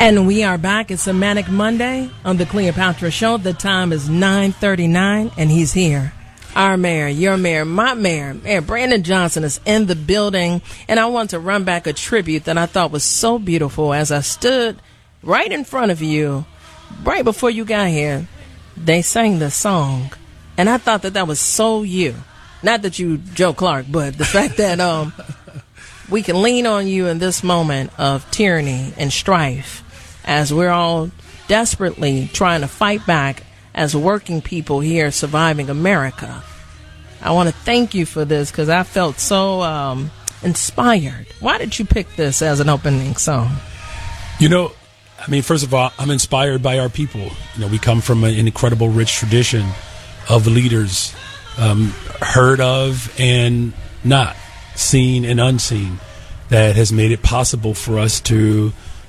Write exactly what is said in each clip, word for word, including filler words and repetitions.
And we are back. It's a Manic Monday on the Cleopatra Show. The time is nine thirty-nine, and he's here. Our mayor, your mayor, my mayor, Mayor Brandon Johnson is in the building. And I want to run back a tribute that I thought was so beautiful as I stood right in front of you, right before you got here. They sang the song, and I thought that that was so you. Not that you, Joe Clark, but the fact that um, we can lean on you in this moment of tyranny and strife as we're all desperately trying to fight back as working people here surviving America. I want to thank you for this because I felt so um, inspired. Why did you pick this as an opening song? You know, I mean, first of all, I'm inspired by our people. You know, we come from an incredible, rich tradition of leaders, um, heard of and not, seen and unseen, that has made it possible for us to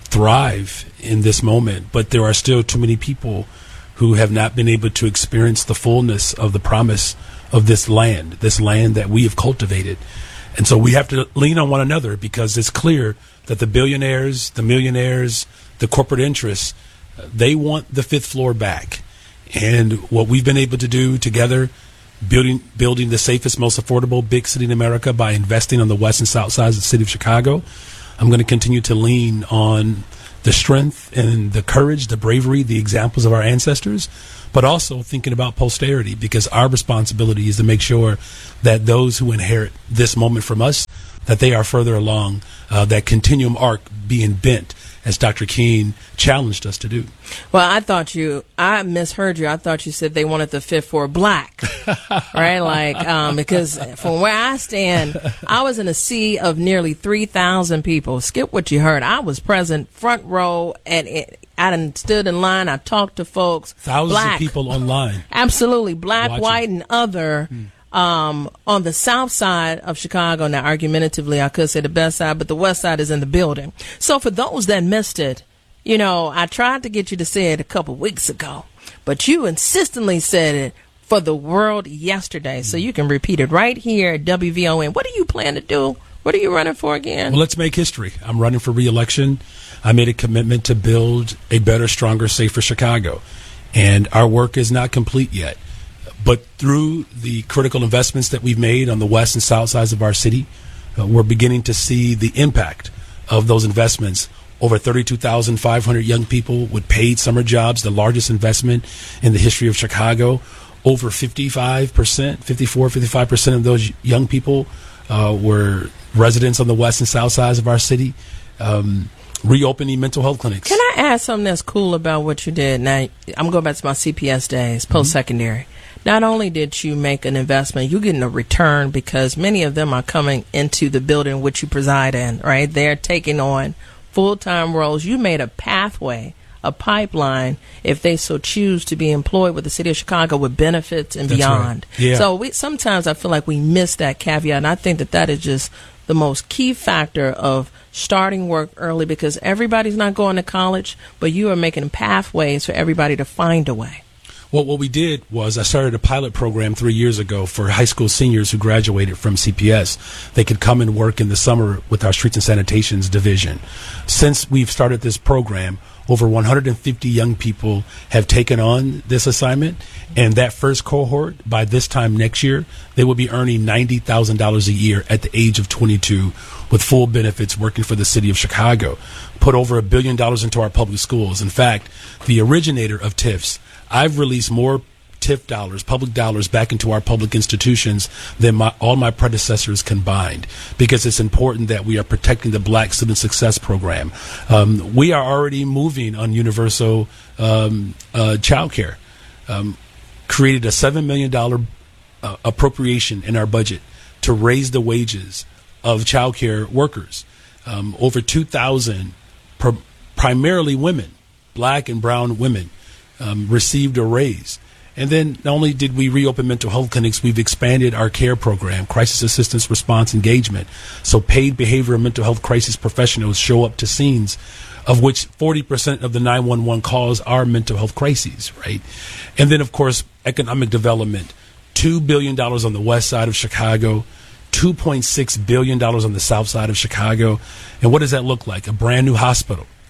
thrive in this moment. But there are still too many people who have not been able to experience the fullness of the promise of this land, this land that we have cultivated. And so we have to lean on one another because it's clear that the billionaires, the millionaires, the corporate interests, they want the fifth floor back. And what we've been able to do together, building building the safest, most affordable big city in America by investing on the west and south sides of the city of Chicago, I'm going to continue to lean on the strength and the courage, the bravery, the examples of our ancestors, but also thinking about posterity, because our responsibility is to make sure that those who inherit this moment from us, that they are further along uh, that continuum arc being bent, as Doctor King challenged us to do. Well, I thought you, I misheard you. I thought you said they wanted the fifth for black, right? Like, um, because from where I stand, I was in a sea of nearly three thousand people. Skip what you heard. I was present front row, and it, I done stood in line. I talked to folks. Thousands black, of people online. Absolutely. Black, watching. White, and other. Hmm. Um, on the south side of Chicago, now argumentatively, I could say the best side, but the west side is in the building. So for those that missed it, you know, I tried to get you to say it a couple weeks ago, but you insistently said it for the world yesterday. So you can repeat it right here at W V O N. What do you plan to do? What are you running for again? Well, let's make history. I'm running for re-election. I made a commitment to build a better, stronger, safer Chicago. And our work is not complete yet. But through the critical investments that we've made on the west and south sides of our city, uh, we're beginning to see the impact of those investments. Over thirty-two thousand five hundred young people with paid summer jobs, the largest investment in the history of Chicago. Over fifty-five percent, fifty-four, fifty-five percent of those young people uh, were residents on the west and south sides of our city. Um, reopening mental health clinics. Can I add something that's cool about what you did? Now, I'm going back to my C P S days, post-secondary. Mm-hmm. Not only did you make an investment, you're getting a return because many of them are coming into the building which you preside in, right? They're taking on full-time roles. You made a pathway, a pipeline, if they so choose to be employed with the city of Chicago with benefits and That's beyond. Right. Yeah. So we sometimes I feel like we miss that caveat, and I think that that is just the most key factor of starting work early because everybody's not going to college, but you are making pathways for everybody to find a way. Well, what we did was I started a pilot program three years ago for high school seniors who graduated from C P S. They could come and work in the summer with our Streets and Sanitations division. Since we've started this program, over one hundred fifty young people have taken on this assignment, and that first cohort, by this time next year, they will be earning ninety thousand dollars a year at the age of twenty-two with full benefits working for the city of Chicago. Put over a billion dollars into our public schools. In fact, the originator of T I Fs, I've released more T I F dollars, public dollars, back into our public institutions than my, all my predecessors combined, because it's important that we are protecting the Black Student Success Program. Um, we are already moving on universal um, uh, child care. Um, created a seven million dollars uh, appropriation in our budget to raise the wages of child care workers. Um, over two thousand, pr- primarily women, Black and brown women, Um, received a raise. And then not only did we reopen mental health clinics, we've expanded our care program, crisis assistance response engagement. So paid behavioral mental health crisis professionals show up to scenes, of which forty percent of the nine one one calls are mental health crises, right? And then, of course, economic development, two billion dollars on the west side of Chicago, two point six billion dollars on the south side of Chicago. And what does that look like? A brand new hospital,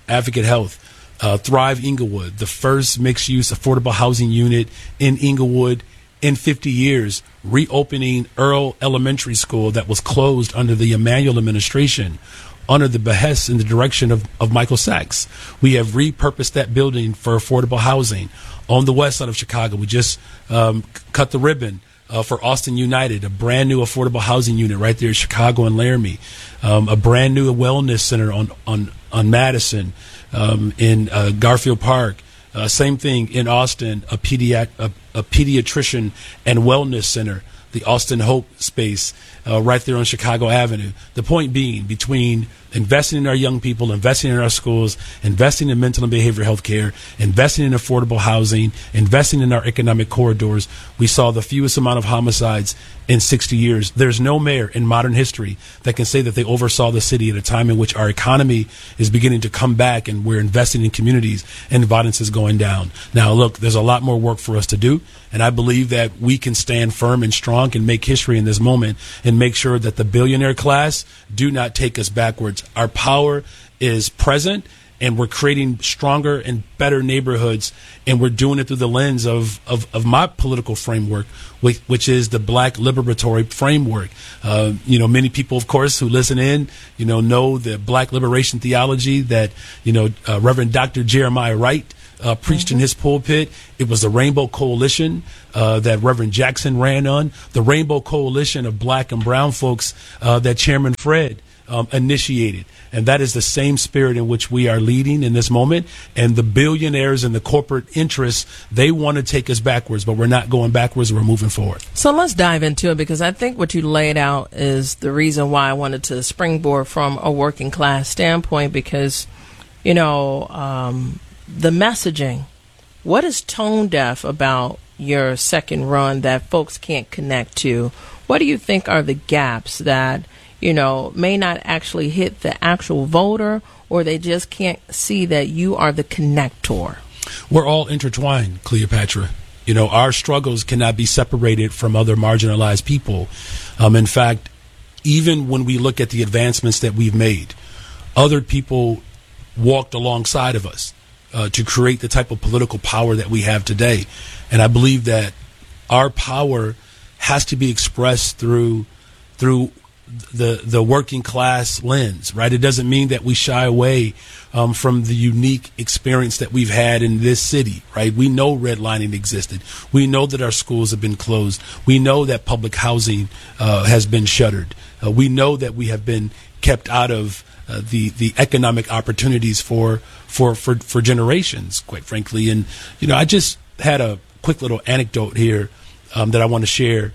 Advocate Health, uh, Thrive Inglewood, the first mixed-use affordable housing unit in Inglewood in fifty years, reopening Earl Elementary School that was closed under the Emanuel administration, under the behest and the direction of, of Michael Sachs. We have repurposed that building for affordable housing. On the west side of Chicago, we just um, cut the ribbon uh, for Austin United, a brand new affordable housing unit right there in Chicago and Laramie, um, a brand new wellness center on, on, on Madison, um, in uh, Garfield Park. Uh, same thing in Austin, a, pediat- a, a pediatrician and wellness center, the Austin Hope space, uh, right there on Chicago Avenue. The point being, between investing in our young people, investing in our schools, investing in mental and behavioral health care, investing in affordable housing, investing in our economic corridors, we saw the fewest amount of homicides in sixty years. There's no mayor in modern history that can say that they oversaw the city at a time in which our economy is beginning to come back and we're investing in communities and violence is going down. Now, look, there's a lot more work for us to do, and I believe that we can stand firm and strong and make history in this moment and make sure that the billionaire class do not take us backwards. Our power is present, and we're creating stronger and better neighborhoods, and we're doing it through the lens of, of, of my political framework, which, which is the Black liberatory framework. Uh, you know, many people, of course, who listen in, you know, know the Black liberation theology that, you know, uh, Reverend Doctor Jeremiah Wright Uh, preached mm-hmm. in his pulpit. It was the Rainbow Coalition uh, that Reverend Jackson ran on, the Rainbow Coalition of black and brown folks uh, that Chairman Fred um, initiated. And that is the same spirit in which we are leading in this moment. And the billionaires and the corporate interests, they want to take us backwards, but we're not going backwards. We're moving forward. So let's dive into it, because I think what you laid out is the reason why I wanted to springboard from a working class standpoint, because, you know, um, the messaging, what is tone deaf about your second run that folks can't connect to? What do you think are the gaps that, you know, may not actually hit the actual voter, or they just can't see that you are the connector? We're all intertwined, Cleopatra. You know, our struggles cannot be separated from other marginalized people. Um, in fact, even when we look at the advancements that we've made, other people walked alongside of us Uh, to create the type of political power that we have today. And I believe that our power has to be expressed through through the the working class lens, right? It doesn't mean that we shy away um, from the unique experience that we've had in this city, right? We know redlining existed. We know that our schools have been closed. We know that public housing uh, has been shuttered. Uh, we know that we have been kept out of Uh, the the economic opportunities for for for for generations, quite frankly. And you know, I just had a quick little anecdote here um, that I want to share.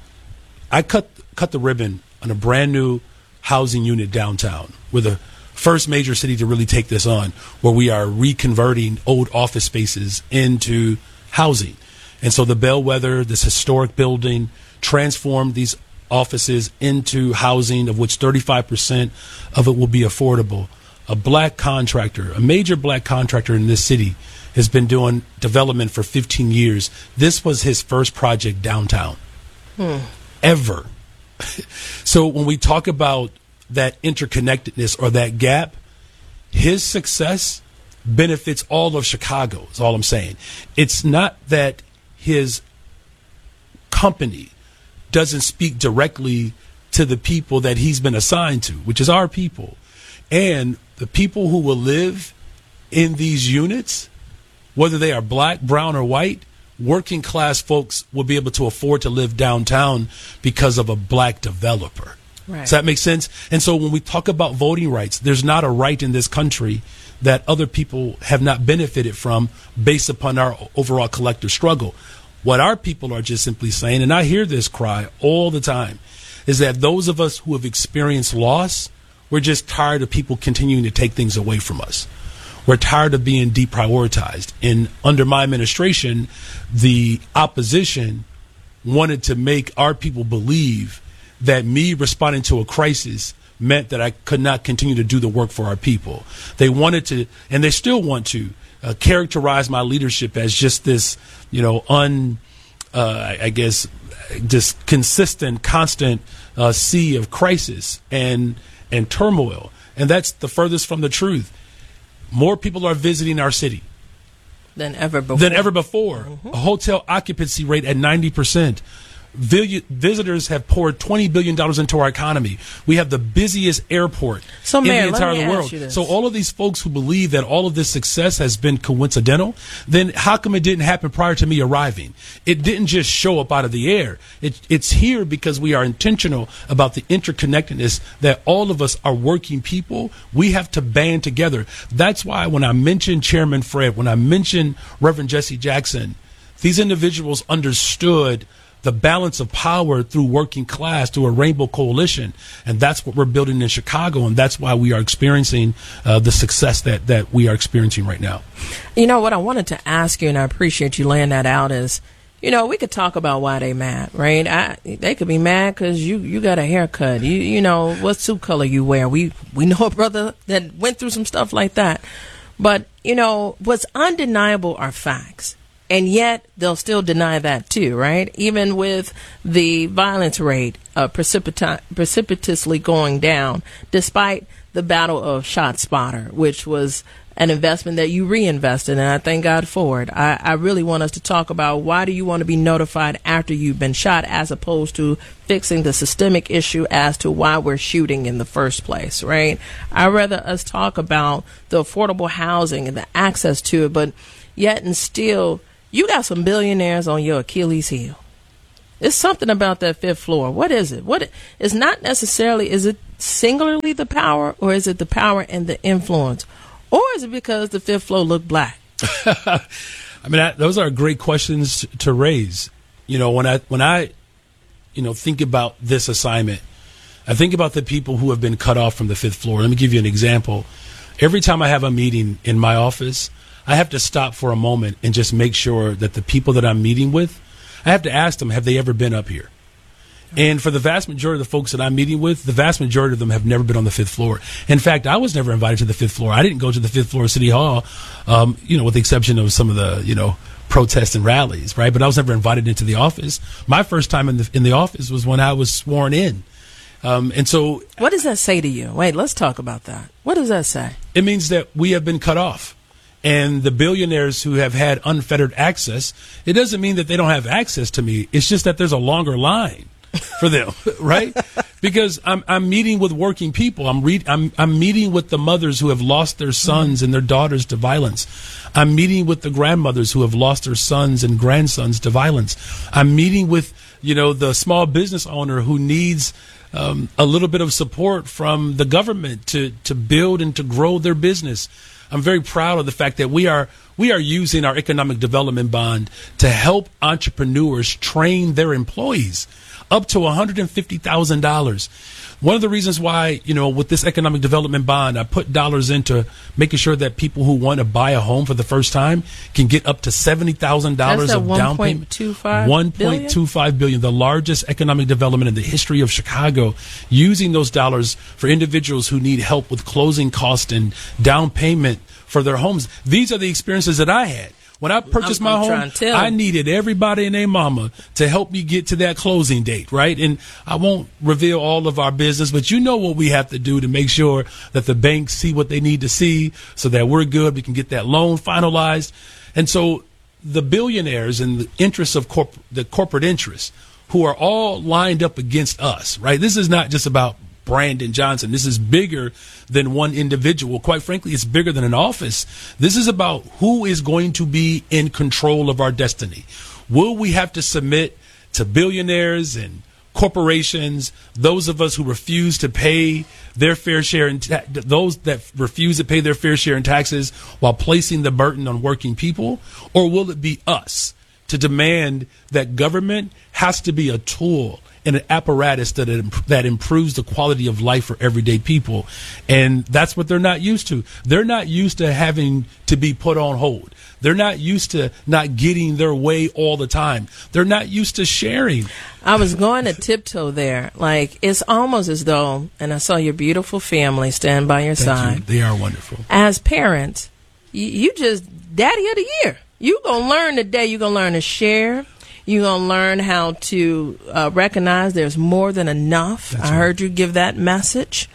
I cut cut the ribbon on a brand new housing unit downtown. We're the first major city to really take this on, where we are reconverting old office spaces into housing. And so the Bellwether, this historic building, transformed these offices into housing, of which thirty-five percent of it will be affordable. A black contractor, a major black contractor in this city, has been doing development for fifteen years. This was his first project downtown, hmm. ever. So when we talk about that interconnectedness or that gap, his success benefits all of Chicago, is all I'm saying. It's not that his company doesn't speak directly to the people that he's been assigned to, which is our people. And the people who will live in these units, whether they are black, brown, or white, working class folks will be able to afford to live downtown because of a black developer. Right. Does that make sense? And so when we talk about voting rights, there's not a right in this country that other people have not benefited from based upon our overall collective struggle. What our people are just simply saying, and I hear this cry all the time, is that those of us who have experienced loss, we're just tired of people continuing to take things away from us. We're tired of being deprioritized. And under my administration, the opposition wanted to make our people believe that me responding to a crisis meant that I could not continue to do the work for our people. They wanted to, and they still want to, uh, characterize my leadership as just this, you know, un, uh, I guess, just consistent, constant uh, sea of crisis and and turmoil. And that's the furthest from the truth. more people are visiting our city than ever before. Than ever before. Mm-hmm. A hotel occupancy rate at ninety percent. Visitors have poured twenty billion dollars into our economy. We have the busiest airport so, in Mayor, the entire let me world. ask you this. So all of these folks who believe that all of this success has been coincidental, then how come it didn't happen prior to me arriving? It didn't just show up out of the air. It, it's here because we are intentional about the interconnectedness that all of us are working people. We have to band together. That's why when I mentioned Chairman Fred, when I mentioned Reverend Jesse Jackson, these individuals understood the balance of power through working class, through a rainbow coalition. And that's what we're building in Chicago. And that's why we are experiencing uh, the success that, that we are experiencing right now. You know, what I wanted to ask you, and I appreciate you laying that out, is, you know, we could talk about why they mad, right? I, they could be mad because you, you got a haircut. You, you know, what suit color you wear. We, we know a brother that went through some stuff like that. But, you know, what's undeniable are facts. And yet they'll still deny that too, right? Even with the violence rate uh, precipita- precipitously going down, despite the battle of ShotSpotter, which was an investment that you reinvested, and I thank God for it. I, I really want us to talk about why do you want to be notified after you've been shot, as opposed to fixing the systemic issue as to why we're shooting in the first place, right? I'd rather us talk about the affordable housing and the access to it, but yet and still, you got some billionaires on your Achilles heel. It's something about that fifth floor. What is it? What? It's not necessarily, is it singularly the power, or is it the power and the influence? Or is it because the fifth floor looked black? I mean, I, those are great questions to raise. You know, when I, when I, you know, think about this assignment, I think about the people who have been cut off from the fifth floor. Let me give you an example. Every time I have a meeting in my office, I have to stop for a moment and just make sure that the people that I'm meeting with, I have to ask them, have they ever been up here? And for the vast majority of the folks that I'm meeting with, the vast majority of them have never been on the fifth floor. In fact, I was never invited to the fifth floor. I didn't go to the fifth floor of City Hall, um, you know, with the exception of some of the, you know, protests and rallies, right? But I was never invited into the office. My first time in the in the office was when I was sworn in. Um, and so, what does that say to you? Wait, let's talk about that. What does that say? It means that we have been cut off. And the billionaires who have had unfettered access, it doesn't mean that they don't have access to me. It's just that there's a longer line for them, right? Because I'm I'm meeting with working people. I'm read I'm I'm meeting with the mothers who have lost their sons and their daughters to violence. I'm meeting with the grandmothers who have lost their sons and grandsons to violence. I'm meeting with, you know, the small business owner who needs um, a little bit of support from the government to to build and to grow their business. I'm very proud of the fact that we are we are using our economic development bond to help entrepreneurs train their employees up to one hundred fifty thousand dollars. One of the reasons why, you know, with this economic development bond, I put dollars into making sure that people who want to buy a home for the first time can get up to seventy thousand dollars of down payment. one point two five billion dollars, the largest economic development in the history of Chicago, using those dollars for individuals who need help with closing costs and down payment for their homes. These are the experiences that I had. When I purchased I'm, my I'm home, I needed everybody and their mama to help me get to that closing date, right? And I won't reveal all of our business, but you know what we have to do to make sure that the banks see what they need to see so that we're good. We can get that loan finalized. And so the billionaires and the interests of corp- the corporate interests who are all lined up against us, right? This is not just about Brandon Johnson. This is bigger than one individual. Quite frankly, it's bigger than an office. This is about who is going to be in control of our destiny. Will we have to submit to billionaires and corporations, those of us who refuse to pay their fair share, in ta- those that refuse to pay their fair share in taxes while placing the burden on working people? Or will it be us to demand that government has to be a tool and an apparatus that imp- that improves the quality of life for everyday people? And that's what they're not used to. They're not used to having to be put on hold. They're not used to not getting their way all the time. They're not used to sharing. I was going to tiptoe there. Like, it's almost as though, and I saw your beautiful family stand by your Thank side. you. They are wonderful. As parents, you, you just daddy of the year. You gonna learn today. You gonna learn to share. You're going to learn how to uh, recognize there's more than enough. That's I right. heard you give that message.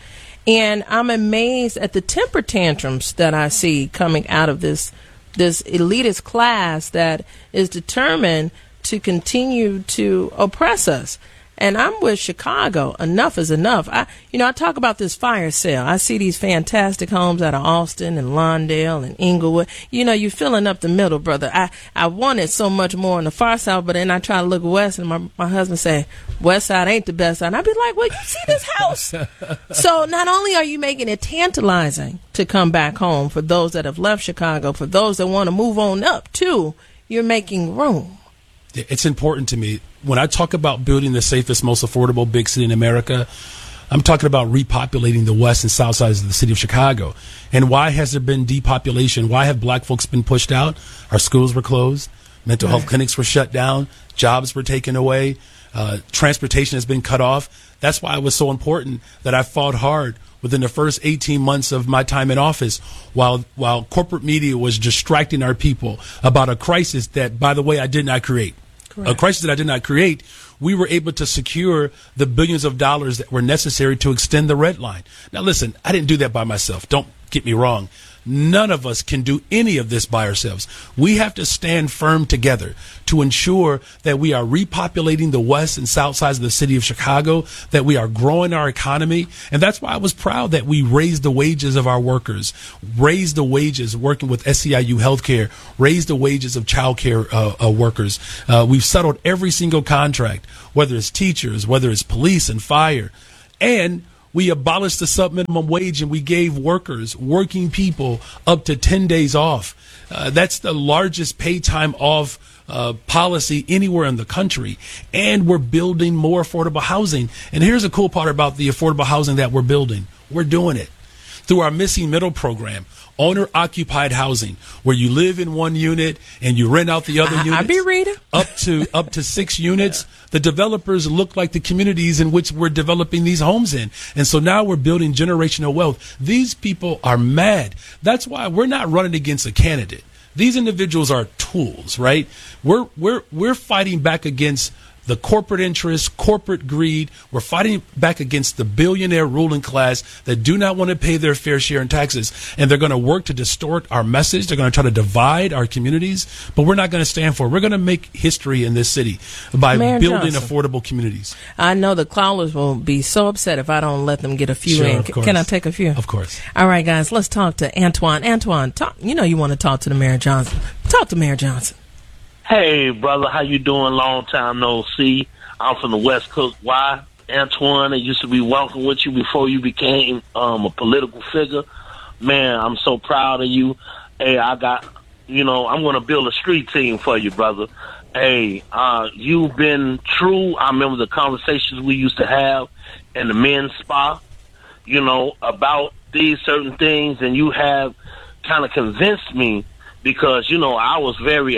And I'm amazed at the temper tantrums that I see coming out of this this elitist class that is determined to continue to oppress us. And I'm with Chicago. Enough is enough. I, you know, I talk about this fire sale. I see these fantastic homes out of Austin and Lawndale and Inglewood. You know, you're filling up the middle, brother. I, I wanted so much more on the far side, but then I try to look west, and my, my husband say, west side ain't the best side. And I'd be like, well, you see this house? So not only are you making it tantalizing to come back home for those that have left Chicago, for those that want to move on up, too, you're making room. It's important to me. When I talk about building the safest, most affordable big city in America, I'm talking about repopulating the west and south sides of the city of Chicago. And why has there been depopulation? Why have black folks been pushed out? Our schools were closed. Mental health clinics were shut down. Jobs were taken away. Uh, transportation has been cut off. That's why it was so important that I fought hard within the first eighteen months of my time in office, while while corporate media was distracting our people about a crisis that, by the way, I did not create. Correct. A crisis that I did not create. We were able to secure the billions of dollars that were necessary to extend the red line. Now, listen, I didn't do that by myself. Don't get me wrong. None of us can do any of this by ourselves. We have to stand firm together to ensure that we are repopulating the west and south sides of the city of Chicago, that we are growing our economy. And that's why I was proud that we raised the wages of our workers, raised the wages working with S E I U Healthcare, raised the wages of child care uh, uh, workers. Uh, we've settled every single contract, whether it's teachers, whether it's police and fire. And we abolished the sub-minimum wage, and we gave workers, working people, up to ten days off. Uh, that's the largest pay time off uh, policy anywhere in the country. And we're building more affordable housing. And here's the cool part about the affordable housing that we're building. We're doing it through our Missing Middle program. Owner-occupied housing, where you live in one unit and you rent out the other I, units. I be reading. Up to up to six units. Yeah. The developers look like the communities in which we're developing these homes in. And so now we're building generational wealth. These people are mad. That's why we're not running against a candidate. These individuals are tools, right? We're we're we're fighting back against the corporate interests, corporate greed. We're fighting back against the billionaire ruling class that do not want to pay their fair share in taxes. And they're going to work to distort our message. They're going to try to divide our communities. But we're not going to stand for it. We're going to make history in this city by Mayor building Johnson, affordable communities. I know the callers will be so upset if I don't let them get a few Sure, in. of course. Can I take a few? Of course. All right, guys, let's talk to Antoine. Antoine, talk. You know you want to talk to the Mayor Johnson. Talk to Mayor Johnson. Hey, brother, how you doing? Long time no see. I'm from the West Coast. Why? Antoine, I used to be walking with you before you became um, a political figure. Man, I'm so proud of you. Hey, I got, you know, I'm going to build a street team for you, brother. Hey, uh, you've been true. I remember the conversations we used to have in the men's spa, you know, about these certain things, and you have kind of convinced me because, you know, I was very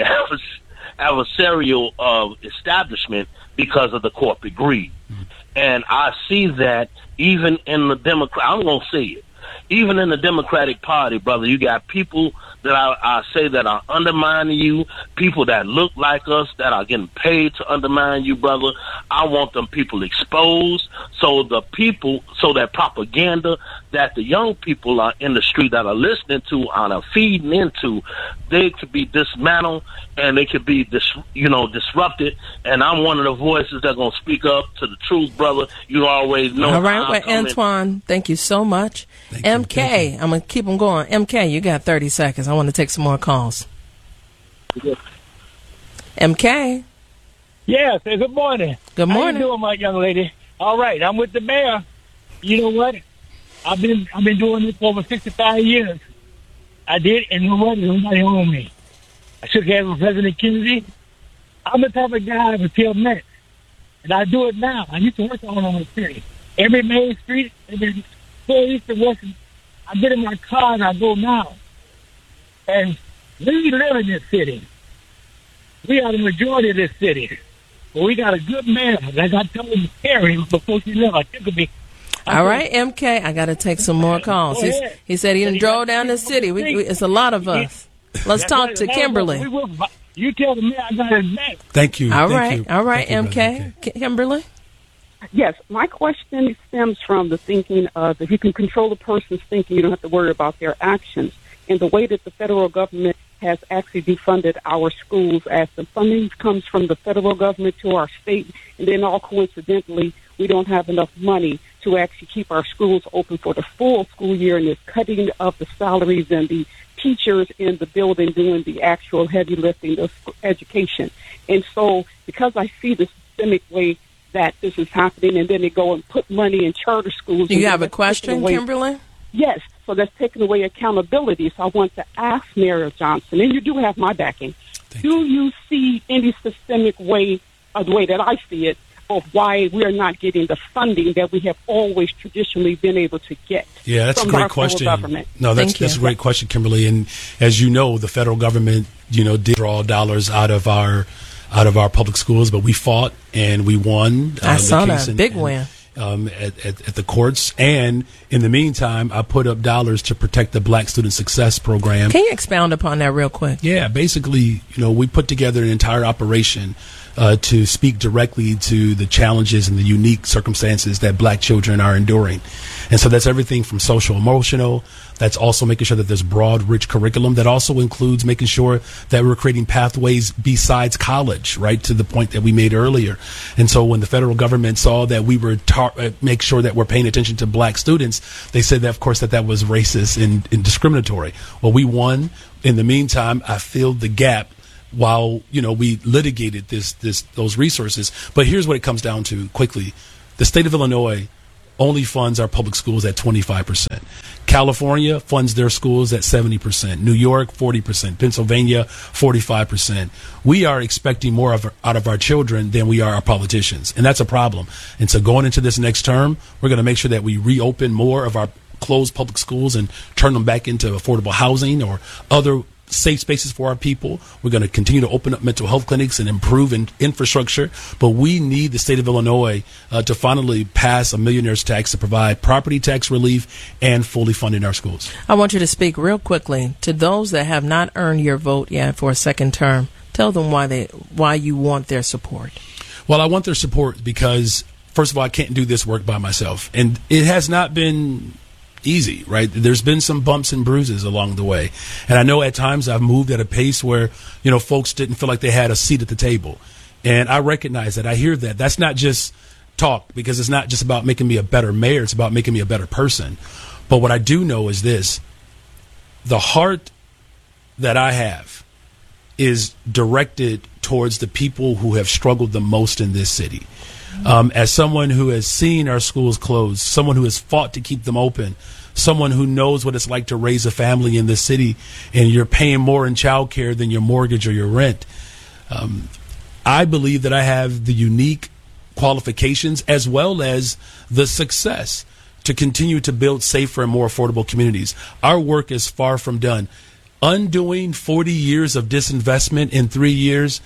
adversarial of establishment because of the corporate greed. Mm-hmm. And I see that even in the Democrat, I'm going to see it, even in the Democratic Party, brother, you got people that I, I say that are undermining you, people that look like us that are getting paid to undermine you, brother. I want them people exposed so the people, so that propaganda that the young people are in the street that are listening to and are feeding into, they could be dismantled and they could be, dis, you know, disrupted. And I'm one of the voices that are going to speak up to the truth, brother. You always know. All right, well, Antoine, thank you so much. Thank M K, you. I'm going to keep them going. M K, you got thirty seconds. I want to take some more calls. Yeah. M K. Yes, hey, good morning. Good morning. How you doing, my young lady? All right, I'm with the mayor. You know what? I've been I've been doing this for over sixty-five years. I did, and you know what? Nobody owned me. I shook hands with President Kennedy. I'm the type of guy that would tell next, and I do it now. I used to work all over the city. Every main street, every east and west, I get in my car and I go now. And we live in this city. We are the majority of this city. But we got a good mayor. Like I told Terry before she left, I took me. All right, M K, I got to take some more calls. He's, he said he done drove down the city. We, we, it's a lot of us. Let's talk to Kimberly. You tell the mayor I got his back. Thank you. All Thank right, you. all right, Thank you, M K. brother. Kimberly? Yes, my question stems from the thinking of if you can control a person's thinking, you don't have to worry about their actions. And the way that the federal government has actually defunded our schools, as the funding comes from the federal government to our state, and then all coincidentally, we don't have enough money to actually keep our schools open for the full school year, and it's cutting of the salaries and the teachers in the building doing the actual heavy lifting of education. And so because I see the systemic way that this is happening, and then they go and put money in charter schools. Do you have a question, away, Kimberly? Yes. So that's taking away accountability. So I want to ask Mayor Johnson, and you do have my backing, Thank do you. you see any systemic way, or the way that I see it, of why we are not getting the funding that we have always traditionally been able to get? Yeah, that's from a great our question. Government? No, that's that's a great question, Kimberly. And as you know, the federal government, you know, did draw dollars out of our out of our public schools, but we fought and we won. I uh, saw that in, big in, win. Um, at, at, at the courts. And in the meantime, I put up dollars to protect the Black Student Success Program. Can you expound upon that real quick? Yeah, basically, you know, we put together an entire operation uh, to speak directly to the challenges and the unique circumstances that Black children are enduring. And so that's everything from social, emotional. That's also making sure that there's broad, rich curriculum. That also includes making sure that we're creating pathways besides college, right, to the point that we made earlier. And so when the federal government saw that we were tar- uh, make sure that we're paying attention to Black students, they said that, of course, that that was racist and, and discriminatory. Well, we won. In the meantime, I filled the gap while, you know, we litigated this, this, those resources. But here's what it comes down to quickly. The state of Illinois only funds our public schools at twenty-five percent. California funds their schools at seventy percent. New York, forty percent. Pennsylvania, forty-five percent. We are expecting more of, out of our children than we are our politicians, and that's a problem. And so going into this next term, we're going to make sure that we reopen more of our closed public schools and turn them back into affordable housing or other safe spaces for our people. We're going to continue to open up mental health clinics and improve in infrastructure. But we need the state of Illinois uh, to finally pass a millionaire's tax to provide property tax relief and fully funding our schools. I want you to speak real quickly to those that have not earned your vote yet for a second term. Tell them why they why you want their support. Well, I want their support because, first of all, I can't do this work by myself. And it has not been easy, right? There's been some bumps and bruises along the way. And I know at times I've moved at a pace where, you know, folks didn't feel like they had a seat at the table. And I recognize that. I hear that. That's not just talk, because it's not just about making me a better mayor. It's about making me a better person. But what I do know is this: the heart that I have is directed towards the people who have struggled the most in this city. Um, as someone who has seen our schools closed, someone who has fought to keep them open, someone who knows what it's like to raise a family in this city, and you're paying more in child care than your mortgage or your rent, um, I believe that I have the unique qualifications as well as the success to continue to build safer and more affordable communities. Our work is far from done. Undoing forty years of disinvestment in three years,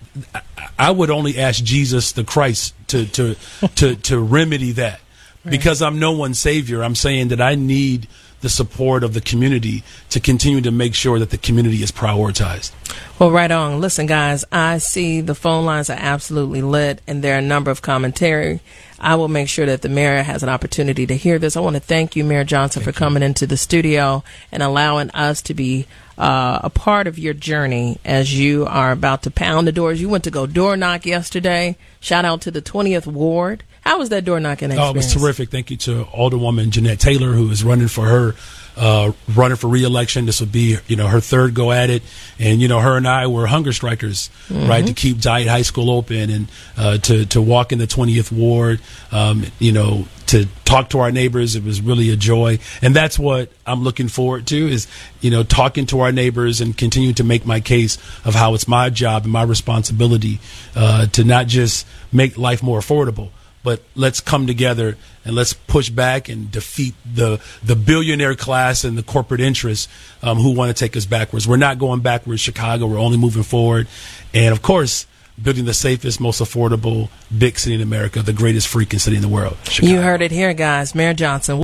I would only ask Jesus the Christ to to to, to remedy that. Right. Because I'm no one's savior. I'm saying that I need the support of the community to continue to make sure that the community is prioritized. Well, right on. Listen, guys, I see the phone lines are absolutely lit, and there are a number of commentary. I will make sure that the mayor has an opportunity to hear this. I want to thank you, Mayor Johnson, thank for coming you. into the studio and allowing us to be uh, a part of your journey as you are about to pound the doors. You went to go door knock yesterday. Shout out to the twentieth Ward. How was that door knocking experience? Oh, it was terrific. Thank you to Alderwoman Jeanette Taylor, who is running for her uh, running for re-election. This would be, you know, her third go at it. And, you know, her and I were hunger strikers, mm-hmm. right, to keep Dyett High School open and uh, to, to walk in the twentieth Ward, um, you know, to talk to our neighbors. It was really a joy. And that's what I'm looking forward to is, you know, talking to our neighbors and continue to make my case of how it's my job and my responsibility uh, to not just make life more affordable, but let's come together and let's push back and defeat the the billionaire class and the corporate interests um, who want to take us backwards. We're not going backwards, Chicago. We're only moving forward. And, of course, building the safest, most affordable big city in America, the greatest freaking city in the world, Chicago. You heard it here, guys. Mayor Johnson.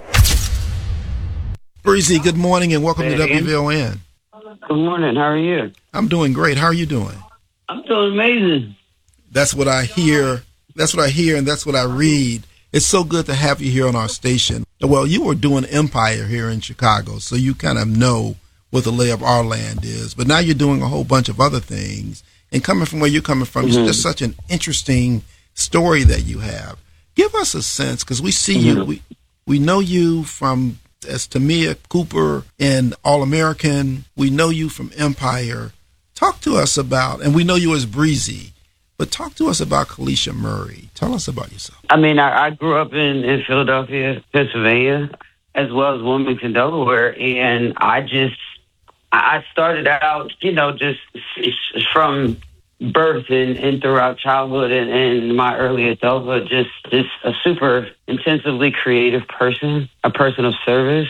Breezy, good morning and welcome to W V O N. Good morning. How are you? I'm doing great. How are you doing? I'm doing amazing. That's what I hear That's what I hear, and that's what I read. It's so good to have you here on our station. Well, you were doing Empire here in Chicago, so you kind of know what the lay of our land is. But now you're doing a whole bunch of other things. And coming from where you're coming from, mm-hmm. it's just such an interesting story that you have. Give us a sense, because we see mm-hmm. you, we, we know you from as Tamia Cooper in All American. We know you from Empire. Talk to us about, and we know you as Breezy, but talk to us about Kalisha Murray. Tell us about yourself. I mean, I, I grew up in, in Philadelphia, Pennsylvania, as well as Wilmington, Delaware, and I just, I started out, you know, just from birth and, and throughout childhood and, and my early adulthood, just, just a super intensively creative person, a person of service,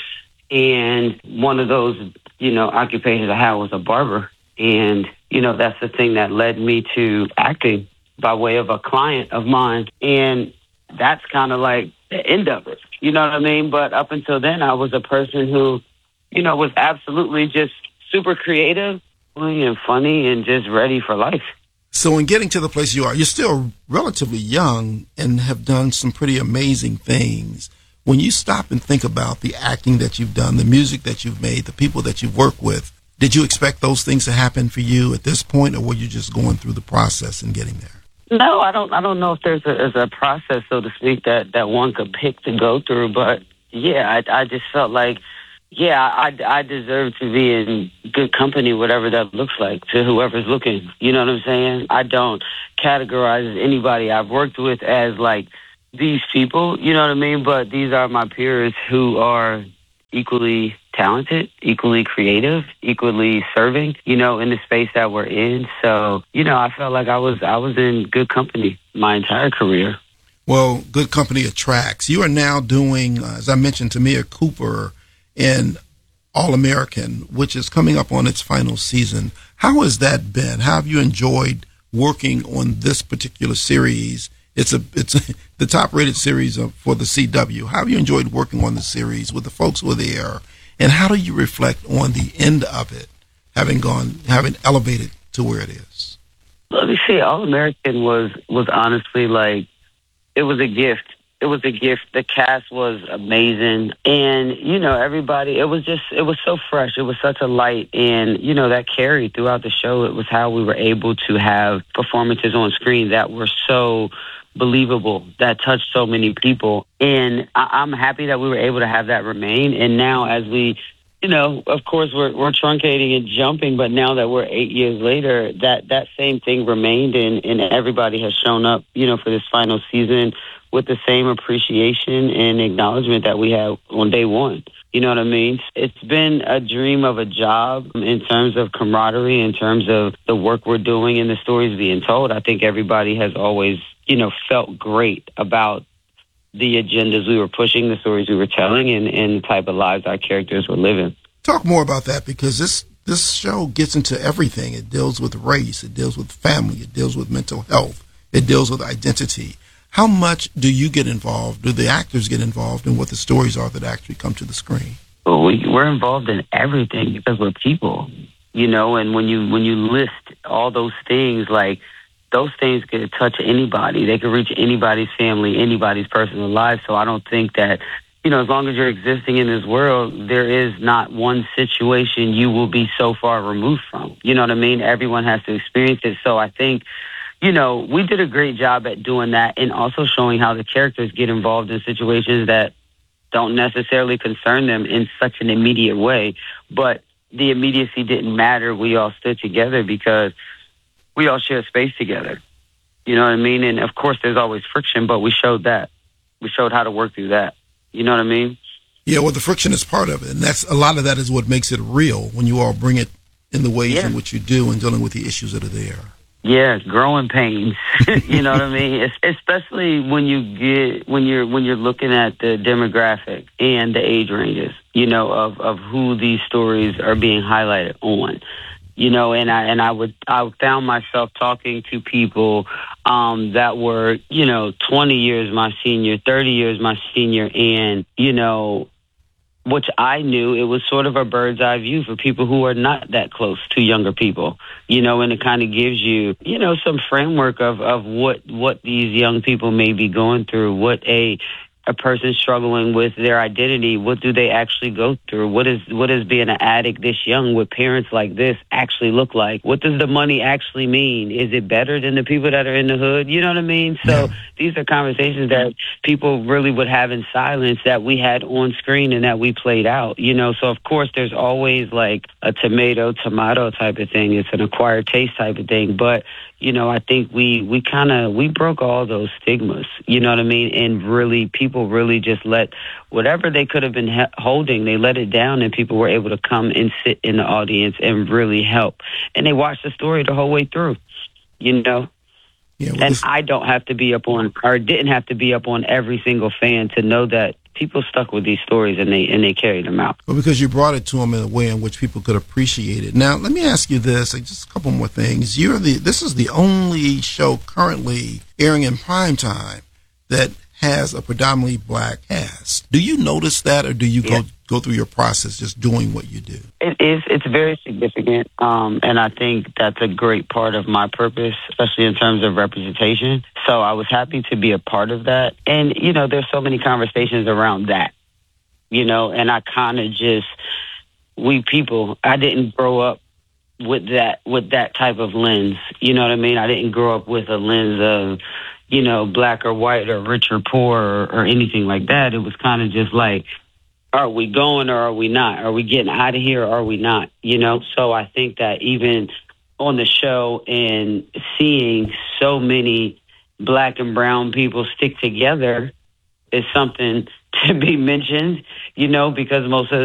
and one of those, you know, occupations I had was a barber. And, you know, that's the thing that led me to acting by way of a client of mine. And that's kind of like the end of it. You know what I mean? But up until then, I was a person who, you know, was absolutely just super creative and funny and just ready for life. So in getting to the place you are, you're still relatively young and have done some pretty amazing things. When you stop and think about the acting that you've done, the music that you've made, the people that you've worked with, did you expect those things to happen for you at this point, or were you just going through the process and getting there? No, I don't. I don't know if there's a, there's a process, so to speak, that, that one could pick to go through. But yeah, I, I just felt like, yeah, I, I deserve to be in good company, whatever that looks like, to whoever's looking. You know what I'm saying? I don't categorize anybody I've worked with as like these people. You know what I mean? But these are my peers who are equally talented, equally creative, equally serving, you know, in the space that we're in. So, you know, I felt like I was I was in good company my entire career. Well, good company attracts. You are now doing, uh, as I mentioned, Tamia Cooper in All American, which is coming up on its final season. How has that been? How have you enjoyed working on this particular series? It's a it's a, the top rated series of, for the C W. How have you enjoyed working on the series with the folks who are there? And how do you reflect on the end of it, having gone, having elevated to where it is? Let me see. All American was was honestly like, it was a gift. It was a gift. The cast was amazing. And, you know, everybody, it was just, it was so fresh. It was such a light. And, you know, that carried throughout the show. It was how we were able to have performances on screen that were so believable, that touched so many people. And I- I'm happy that we were able to have that remain. And now as we, you know, of course, we're we're truncating and jumping, but now that we're eight years later, that, that same thing remained, and, and everybody has shown up, you know, for this final season with the same appreciation and acknowledgement that we had on day one. You know what I mean? It's been a dream of a job in terms of camaraderie, in terms of the work we're doing and the stories being told. I think everybody has always, you know, felt great about the agendas we were pushing, the stories we were telling, and, and the type of lives our characters were living. Talk more about that, because this this show gets into everything. It deals with race, it deals with family, it deals with mental health, it deals with identity. How much do you get involved? Do the actors get involved in what the stories are that actually come to the screen? Well, we, we're involved in everything because we're people, you know, and when you when you list all those things, like, those things could touch anybody. They could reach anybody's family, anybody's personal life. So I don't think that, you know, as long as you're existing in this world, there is not one situation you will be so far removed from. You know what I mean? Everyone has to experience it. So I think, you know, we did a great job at doing that, and also showing how the characters get involved in situations that don't necessarily concern them in such an immediate way. But the immediacy didn't matter. We all stood together because we all share space together. You know what I mean? And of course there's always friction, but we showed that. We showed how to work through that. You know what I mean? Yeah, well, the friction is part of it. And that's a lot of that is what makes it real, when you all bring it in the ways yeah. in which you do, and dealing with the issues that are there. Yeah, growing pains. You know what I mean? It's, especially when you get when you're when you're looking at the demographic and the age ranges, you know, of, of who these stories are being highlighted on. You know, and I and I would I found myself talking to people um, that were, you know, twenty years my senior, thirty years my senior, and, you know, which I knew it was sort of a bird's eye view for people who are not that close to younger people, you know, and it kind of gives you, you know, some framework of, of what, what these young people may be going through, what a a person struggling with their identity, what do they actually go through? What is what is being an addict this young with parents like this actually look like? What does the money actually mean? Is it better than the people that are in the hood? You know what I mean? So yeah. These are conversations that people really would have in silence that we had on screen and that we played out, you know? So, of course, there's always like a tomato, tomato type of thing. It's an acquired taste type of thing. But, you know, I think we, we kind of, we broke all those stigmas, you know what I mean? And really, people really just let whatever they could have been he- holding, they let it down, and people were able to come and sit in the audience and really help. And they watched the story the whole way through, you know? Yeah, well, and this- I don't have to be up on, or didn't have to be up on every single fan to know that people stuck with these stories and they and they carried them out. Well, because you brought it to them in a way in which people could appreciate it. Now, let me ask you this, just a couple more things. You're the this is the only show currently airing in prime time that has a predominantly black cast. Do you notice that, or do you yeah. go go through your process just doing what you do? It is. It's very significant, um, and I think that's a great part of my purpose, especially in terms of representation. So I was happy to be a part of that. And, you know, there's so many conversations around that, you know, and I kind of just, we people, I didn't grow up with that, with that type of lens. You know what I mean? I didn't grow up with a lens of, you know, black or white or rich or poor or, or anything like that. It was kind of just like, are we going or are we not? Are we getting out of here or are we not? You know, so I think that even on the show and seeing so many black and brown people stick together is something to be mentioned, you know, because most of